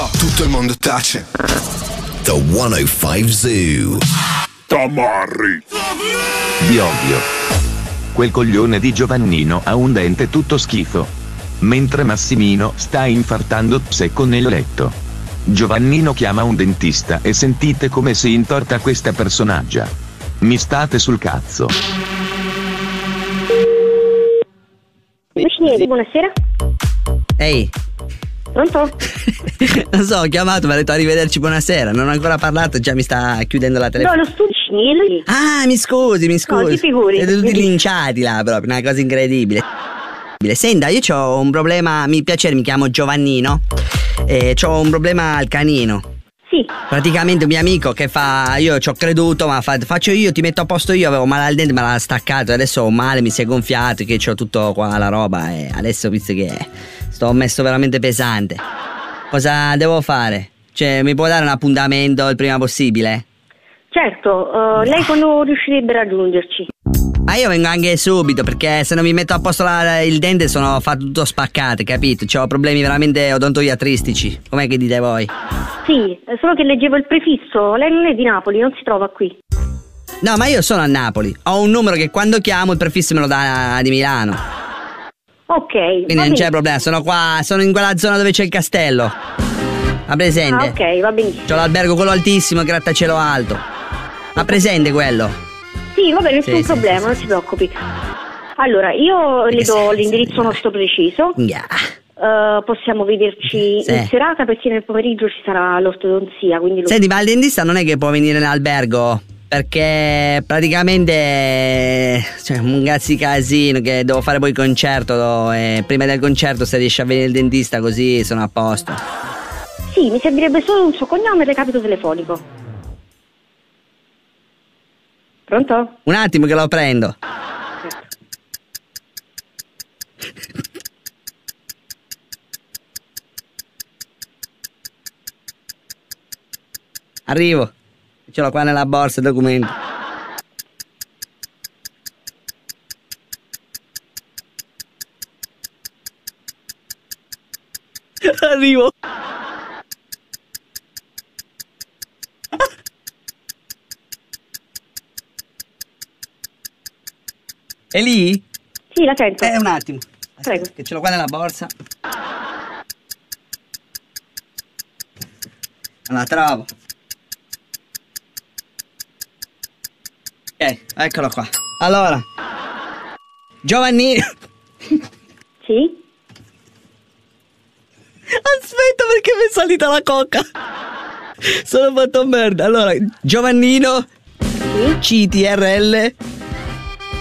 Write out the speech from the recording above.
tutto il mondo tace. The 105 Zoo. Tamarri. Biobbio. Quel coglione di Giovannino ha un dente tutto schifo. Mentre Massimino sta infartando secco nel letto. Giovannino chiama un dentista e sentite come si intorta questa personaggia. Mi state sul cazzo. Buonasera. Ehi. Pronto? Non so, ho chiamato, mi ha detto arrivederci, buonasera. Non ho ancora parlato, già mi sta chiudendo la telefonata. No, lo studio Schneel. Ah, mi scusi. No, ti figuri. Siete tutti linciati là, proprio, una cosa incredibile. Senta, io ho un problema, mi piace, mi chiamo Giovannino. C'ho un problema al canino. Sì. Praticamente un mio amico che fa, io ci ho creduto, ma faccio io, ti metto a posto io, avevo male al dente, me l'ha staccato, adesso ho male, mi si è gonfiato, che c'ho tutto qua la roba e adesso visto che sto messo veramente pesante. Cosa devo fare? Cioè, mi può dare un appuntamento il prima possibile? Certo, lei quando riuscirebbe a raggiungerci? Ma io vengo anche subito, perché se non mi metto a posto il dente sono fatto tutto spaccato, capito? C'ho problemi veramente odontoiatristici. Com'è che dite voi? Sì, solo che leggevo il prefisso. Lei non è di Napoli, non si trova qui. No, ma io sono a Napoli. Ho un numero che quando chiamo il prefisso me lo dà di Milano. Ok. Quindi non c'è problema, sono qua, sono in quella zona dove c'è il castello. Ha presente? Ah, ok, va benissimo. C'ho l'albergo quello altissimo, grattacielo alto. Ha presente quello? Sì, va bene, nessun problema, non si preoccupi. Allora, io le do l'indirizzo nostro preciso. Possiamo vederci in serata perché nel pomeriggio ci sarà l'ortodonzia. Quindi Senti, ma il dentista non è che può venire in albergo? Perché praticamente c'è un cazzo di casino che devo fare poi il concerto e prima del concerto se riesce a venire il dentista così sono a posto. Sì, mi servirebbe solo un suo cognome e il recapito telefonico. Pronto? Un attimo che lo prendo. Arrivo. Ce l'ho qua nella borsa il documento. Arrivo. È lì? Sì, la sento. Un attimo. Prego. Che ce l'ho qua nella borsa. Non la trovo. Ok, eccolo qua. Allora, Giovannino. Sì? Aspetta perché mi è salita la coca. Sono fatto merda. Allora, Giovannino. Sì? CTRL